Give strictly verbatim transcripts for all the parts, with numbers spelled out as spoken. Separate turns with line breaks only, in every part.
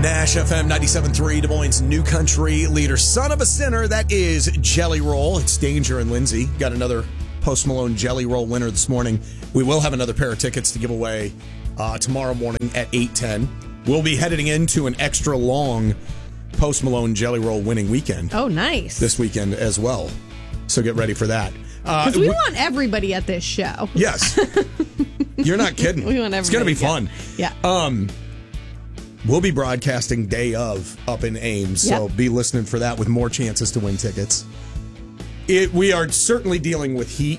Nash F M ninety-seven point three, Des Moines' new country leader. Son of a sinner, that is Jelly Roll. It's Danger and Lindsay. Got another Post Malone Jelly Roll winner this morning. We will have another pair of tickets to give away uh, tomorrow morning at eight ten. We'll be heading into an extra long Post Malone Jelly Roll winning weekend.
Oh, nice.
This weekend as well. So get ready for that.
Because uh, we, we want everybody at this show.
Yes. You're not kidding.
We want everybody.
It's going to be fun.
Yeah.
Um, we'll be broadcasting day of up in Ames, so yep. Be listening for that with more chances to win tickets. It, we are certainly dealing with heat.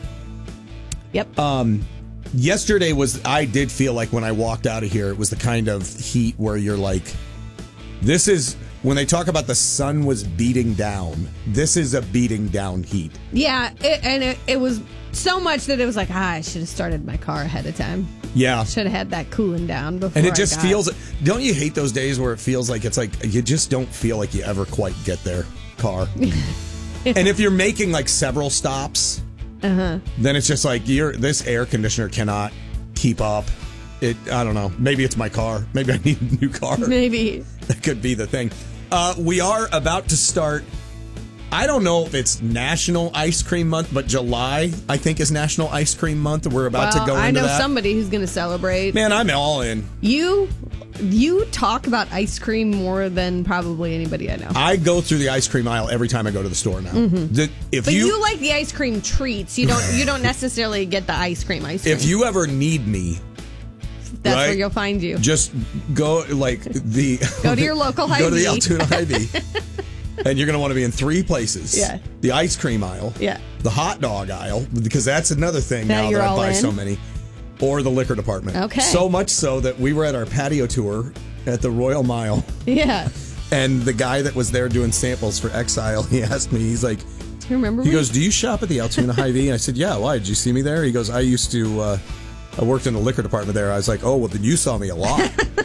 Yep.
Um, yesterday was, I did feel like when I walked out of here, it was the kind of heat where you're like, this is, when they talk about the sun was beating down, this is a beating down heat.
Yeah, it, and it, it was so much that it was like, ah, I should have started my car ahead of time.
Yeah.
Should have had that cooling down before.
And it just
I got...
feels, don't you hate those days where it feels like it's like, you just don't feel like you ever quite get there, car. And if you're making like several stops, uh-huh. then it's just like, you're, this air conditioner cannot keep up. It, I don't know. Maybe it's my car. Maybe I need a new car.
Maybe.
That could be the thing. Uh, we are about to start, I don't know if it's National Ice Cream Month, but July, I think, is National Ice Cream Month. We're about
well,
to go into
I know
that.
somebody who's going to celebrate.
Man, I'm all in.
You you talk about ice cream more than probably anybody I know.
I go through the ice cream aisle every time I go to the store now.
Mm-hmm.
The, if
but
you,
you like the ice cream treats. You don't you don't necessarily get the ice cream ice cream.
If you ever need me,
that's
right,
where you'll find you.
Just go like the
go to your local Hy-Vee.
Go to the Altoona Hy-Vee. And you're going to want to be in three places.
Yeah.
The ice cream aisle.
Yeah.
The hot dog aisle, because that's another thing
now,
now
that
I buy
in.
so many. Or the liquor department.
Okay.
So much so that we were at our patio tour at the Royal Mile.
Yeah.
And the guy that was there doing samples for Exile, he asked me, he's like,
do you remember
he
me?
goes, do you shop at the Altoona Hy-Vee? And I said, yeah, why? Did you see me there? He goes, I used to, uh, I worked in the liquor department there. I was like, oh, well, then you saw me a lot.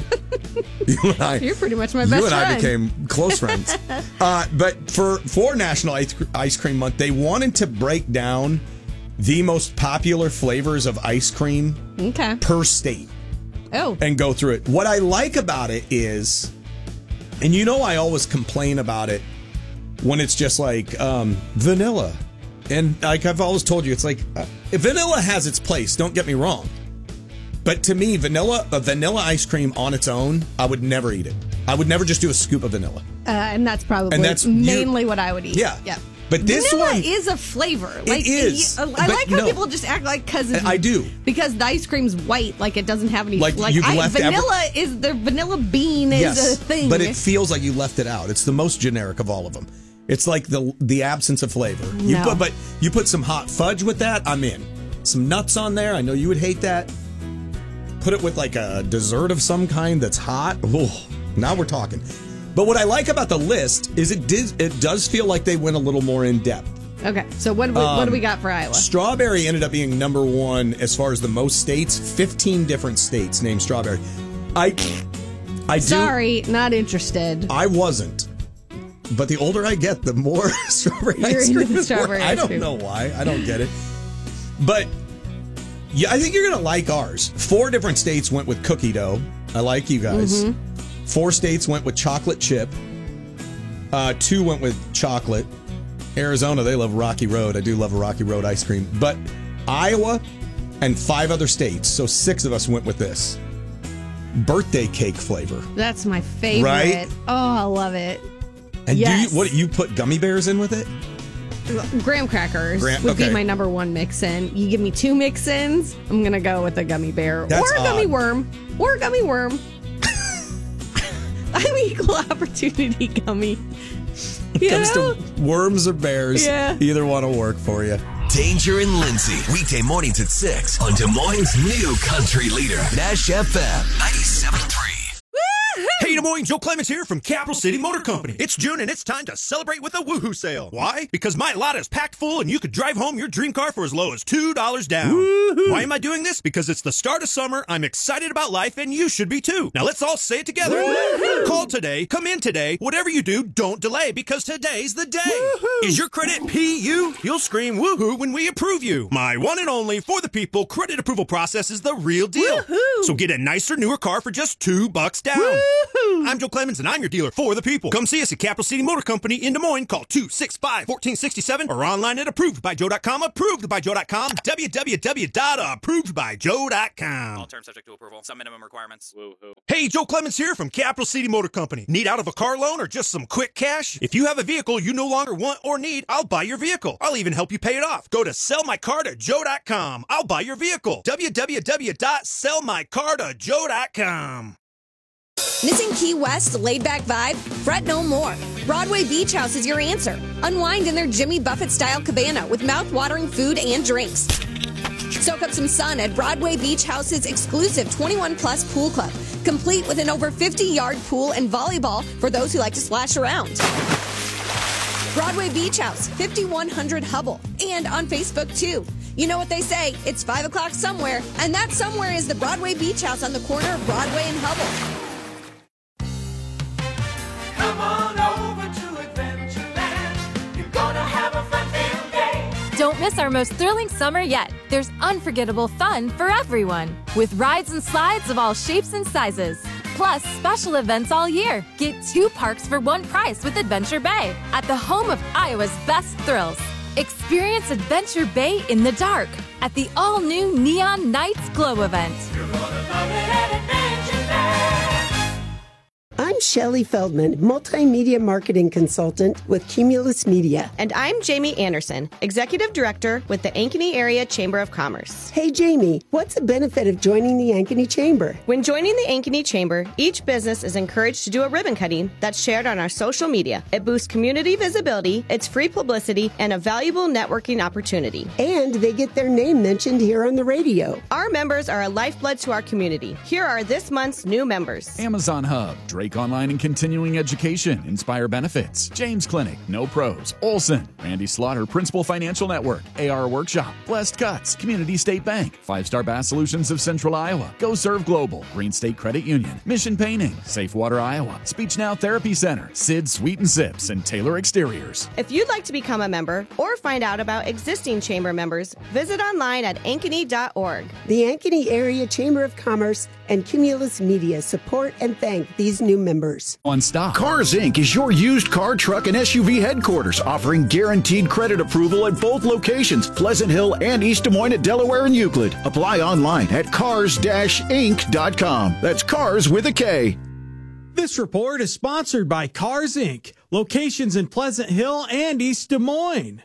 You and I,
You're pretty much my best friend.
You and I became close friends. uh, but for, for National Ice, Ice Cream Month, they wanted to break down the most popular flavors of ice cream
okay.
per state.
Oh.
And go through it. What I like about it is, and you know I always complain about it when it's just like um, vanilla. And like I've always told you, it's like, uh, vanilla has its place, don't get me wrong. But to me, vanilla, a vanilla ice cream on its own, I would never eat it. I would never just do a scoop of vanilla.
Uh, and that's probably
and that's,
mainly what I would eat.
Yeah.
Yeah.
But this
vanilla
one
is a flavor. Like,
it is.
I like how
no,
people just act like because
I do
because the ice cream's white, like it doesn't have any.
Like,
like
you've
I,
left
vanilla
ever-
is the vanilla bean is
yes,
a thing,
but it feels like you left it out. It's the most generic of all of them. It's like the the absence of flavor. You
no.
put, but you put some hot fudge with that, I'm in. Some nuts on there. I know you would hate that. Put it with like a dessert of some kind that's hot. Oh, now we're talking. But what I like about the list is it did it does feel like they went a little more in depth.
Okay, so what do we, um, what do we got for Iowa?
Strawberry ended up being number one as far as the most states. fifteen different states named strawberry. I, I do.
Sorry, not interested.
I wasn't. But the older I get, the more strawberry
You're
ice cream
into the
is
strawberry
more.
ice
I don't
cream.
know why. I don't get it. But yeah, I think you're gonna like ours. Four different states went with cookie dough. I like you guys. Mm-hmm. Four states went with chocolate chip. Uh, two went with chocolate. Arizona, they love Rocky Road. I do love a Rocky Road ice cream. But Iowa and five other states, so six of us went with this. Birthday cake flavor.
That's my favorite.
Right?
Oh, I love it.
And
yes.
do you, what, you put gummy bears in with it?
Graham crackers
Graham,
would
okay.
be my number one mix-in. You give me two mix-ins, I'm going to go with a gummy bear.
That's
or a gummy
odd.
worm. Or a gummy worm. I'm equal opportunity gummy. You
Comes
know?
to worms or bears,
yeah.
Either one will work for you.
Danger and Lindsay, weekday mornings at six on Des Moines' new country leader, Nash F M ninety-seven point three.
Hey, Des Moines, Joe Clements here from Capital City Motor Company. It's June and it's time to celebrate with a woohoo sale. Why? Because my lot is packed full and you could drive home your dream car for as low as two dollars down. Woo-hoo. Why am I doing this? Because it's the start of summer, I'm excited about life, and you should be too. Now let's all say it together. Woo-hoo. Call today, come in today, whatever you do, don't delay because today's the day. Woo-hoo. Is your credit P U? You'll scream woohoo when we approve you. My one and only for the people credit approval process is the real deal. Woo-hoo. So get a nicer, newer car for just two bucks down. Woo-hoo. I'm Joe Clemens, and I'm your dealer for the people. Come see us at Capital City Motor Company in Des Moines. Call two six five, one four six seven or online at approved by joe dot com. approved by joe dot com. w w w dot approved by joe dot com.
All terms subject to approval. Some minimum requirements. Woo-hoo.
Hey, Joe Clemens here from Capital City Motor Company. Need out of a car loan or just some quick cash? If you have a vehicle you no longer want or need, I'll buy your vehicle. I'll even help you pay it off. Go to sell my car to joe dot com. I'll buy your vehicle. w w w dot sell my car to joe dot com.
Missing Key West's laid-back vibe? Fret no more. Broadway Beach House is your answer. Unwind in their Jimmy Buffett-style cabana with mouth-watering food and drinks. Soak up some sun at Broadway Beach House's exclusive twenty-one plus pool club, complete with an over fifty-yard pool and volleyball for those who like to splash around. Broadway Beach House, fifty-one hundred Hubble, and on Facebook, too. You know what they say, it's five o'clock somewhere, and that somewhere is the Broadway Beach House on the corner of Broadway and Hubble.
Come on over to Adventureland. You're gonna have a fun-filled day.
Don't miss our most thrilling summer yet. There's unforgettable fun for everyone, with rides and slides of all shapes and sizes. Plus, special events all year. Get two parks for one price with Adventure Bay at the home of Iowa's best thrills. Experience Adventure Bay in the dark at the all-new Neon Nights Glow event.
You're gonna love it at Adventureland.
I'm Shelley Feldman, multimedia marketing consultant with Cumulus Media.
And I'm Jamie Anderson, executive director with the Ankeny Area Chamber of Commerce.
Hey, Jamie, what's the benefit of joining the Ankeny Chamber?
When joining the Ankeny Chamber, each business is encouraged to do a ribbon cutting that's shared on our social media. It boosts community visibility, it's free publicity, and a valuable networking opportunity.
And they get their name mentioned here on the radio.
Our members are a lifeblood to our community. Here are this month's new members.
Amazon Hub, Drake Online and Continuing Education, Inspire Benefits, James Clinic, No Pros, Olson, Randy Slaughter, Principal Financial Network, A R Workshop, Blessed Cuts, Community State Bank, Five Star Bass Solutions of Central Iowa, Go Serve Global, Green State Credit Union, Mission Painting, Safe Water Iowa, Speech Now Therapy Center, Sid Sweet and Sips, and Taylor Exteriors.
If you'd like to become a member or find out about existing chamber members, visit online at ankeny dot org.
The Ankeny Area Chamber of Commerce and Cumulus Media support and thank these new members.
On stop.
Cars Incorporated is your used car, truck, and S U V headquarters, offering guaranteed credit approval at both locations, Pleasant Hill and East Des Moines at Delaware and Euclid. Apply online at cars dash inc dot com. That's cars with a K.
This report is sponsored by Cars Incorporated. Locations in Pleasant Hill and East Des Moines.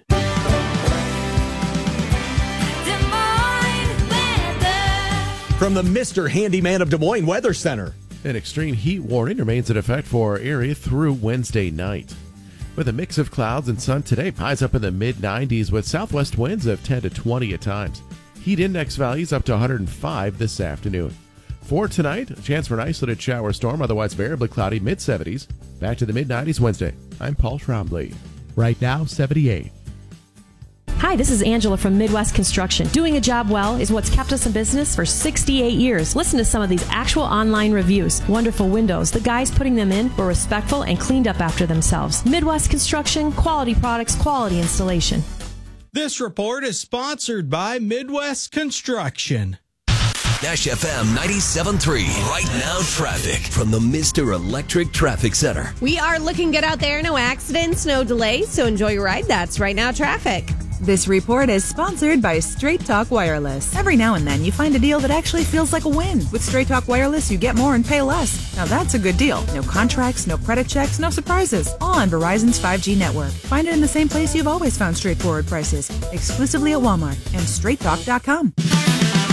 From the Mister Handyman of Des Moines Weather Center.
An extreme heat warning remains in effect for our area through Wednesday night. With a mix of clouds and sun today, highs up in the mid nineties with southwest winds of ten to twenty at times. Heat index values up to one hundred five this afternoon. For tonight, a chance for an isolated shower storm, otherwise variably cloudy, mid seventies. Back to the mid nineties Wednesday. I'm Paul Trombley. Right now, seventy-eight.
Hi, this is Angela from Midwest Construction. Doing a job well is what's kept us in business for sixty-eight years. Listen to some of these actual online reviews. Wonderful windows. The guys putting them in were respectful and cleaned up after themselves. Midwest Construction, quality products, quality installation.
This report is sponsored by Midwest Construction.
Nash F M ninety-seven point three. Right now, traffic from the Mister Electric Traffic Center.
We are looking good out there. No accidents, no delays. So enjoy your ride. That's Right Now Traffic.
This report is sponsored by Straight Talk Wireless. Every now and then you find a deal that actually feels like a win. With Straight Talk Wireless, you get more and pay less. Now that's a good deal. No contracts, no credit checks, no surprises. All on Verizon's five G network. Find it in the same place you've always found straightforward prices. Exclusively at Walmart and straight talk dot com.